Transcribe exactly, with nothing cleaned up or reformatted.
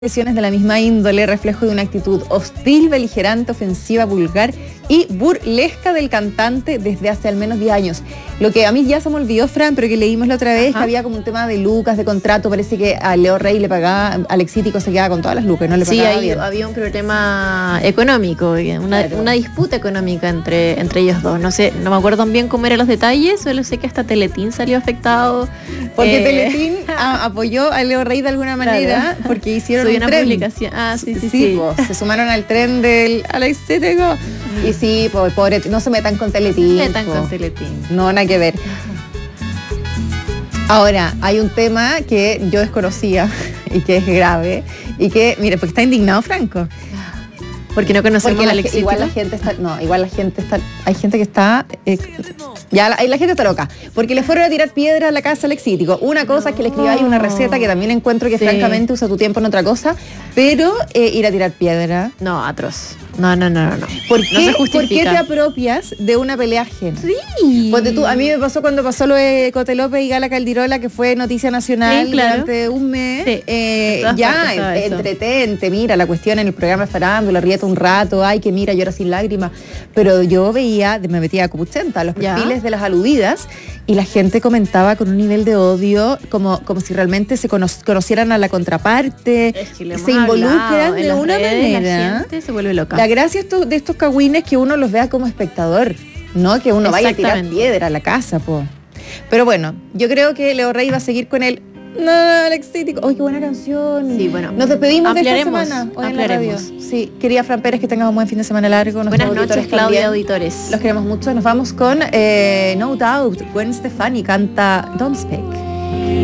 Expresiones de la misma índole, reflejo de una actitud hostil, beligerante, ofensiva, vulgar y burlesca del cantante desde hace al menos diez años. Lo que a mí ya se me olvidó, Fran, pero que leímos la otra vez, Ajá. que había como un tema de lucas, de contrato, parece que a Leo Rey le pagaba, Alex Cítico se quedaba con todas las lucas, no le pagaba Sí, ahí bien. había un problema económico, una, Claro. una disputa económica entre, entre ellos dos. No sé, no me acuerdo bien cómo eran los detalles, solo sé que hasta Teletín salió afectado. Porque eh, Teletín a, apoyó a Leo Rey de alguna manera, Claro. porque hicieron Soy un una tren. publicación. Ah, sí, sí, sí. Sí, po, se sumaron al tren del Alex Cítico. Y sí, pues pobre, no se metan con Teletín. No metan po. con Teletín. No, nada que ver. Ahora, hay un tema que yo desconocía y que es grave y que, mire, porque está indignado Franco. Porque no conocemos Porque a la, Alex igual la Cítico. gente está, no, igual la gente está, hay gente que está, eh, ya la, la gente está loca, porque le fueron a tirar piedra a la casa Alex Cítico. Una cosa es que le escribáis una receta que también encuentro que Sí. francamente usa tu tiempo en otra cosa, pero eh, ir a tirar piedra. No, atroz. No, no, no, no. no. ¿Por No qué, se ¿Por qué justifica. te apropias de una pelea ajena? Sí. Ponte tú, a mí me pasó cuando pasó lo de Cote López y Gala Caldirola, que fue noticia nacional Sí, claro. durante un mes. Sí, Eh, en todas ya, partes estaba en- eso. entretente, mira, la cuestión en el programa de farándula, ríete un rato, ay, que mira, llora sin lágrimas. Pero yo veía, me metía a Copuchenta, los Ya. perfiles de las aludidas, y la gente comentaba con un nivel de odio, como, como si realmente se cono- conocieran a la contraparte, Es que lo hemos se involucran hablado, en de las una redes manera. La gente se vuelve loca. La gracia esto- de estos cagüines es que uno los vea como espectador, no que uno vaya a tirar Exactamente. piedra a la casa, po. Pero bueno, yo creo que Leo Rey va a seguir con el no, Alex Cítico. ¡Ay, qué buena canción! Sí, bueno, Nos despedimos de esta ampliaremos, semana hoy en la radio. ampliaremos. Sí, quería Fran Pérez que tengas un buen fin de semana largo. Nuestros Buenas noches, auditores Claudia, también. auditores. Los queremos mucho. Nos vamos con eh, No Doubt. Gwen Stefani canta Don't Speak.